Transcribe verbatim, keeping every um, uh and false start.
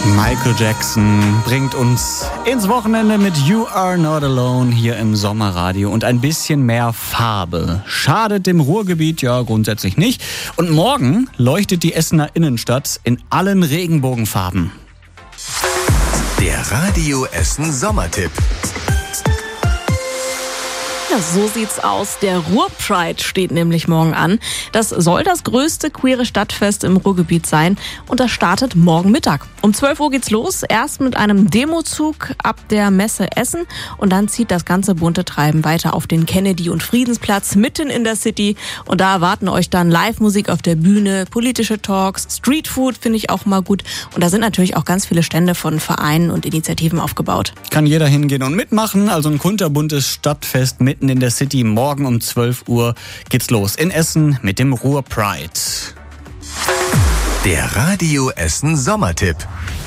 Michael Jackson bringt uns ins Wochenende mit You Are Not Alone hier im Sommerradio und ein bisschen mehr Farbe. Schadet dem Ruhrgebiet ja grundsätzlich nicht. Und morgen leuchtet die Essener Innenstadt in allen Regenbogenfarben. Der Radio Essen Sommertipp. Ja, so sieht's aus. Der Ruhr-Pride steht nämlich morgen an. Das soll das größte queere Stadtfest im Ruhrgebiet sein und das startet morgen Mittag. Um zwölf Uhr geht's los, erst mit einem Demozug ab der Messe Essen und dann zieht das ganze bunte Treiben weiter auf den Kennedy- und Friedensplatz mitten in der City und da erwarten euch dann Live-Musik auf der Bühne, politische Talks, Streetfood finde ich auch mal gut und da sind natürlich auch ganz viele Stände von Vereinen und Initiativen aufgebaut. Kann jeder hingehen und mitmachen, also ein kunterbuntes Stadtfest mitten in der City. Morgen um zwölf Uhr geht's los in Essen mit dem Ruhr Pride. Der Radio Essen Sommertipp.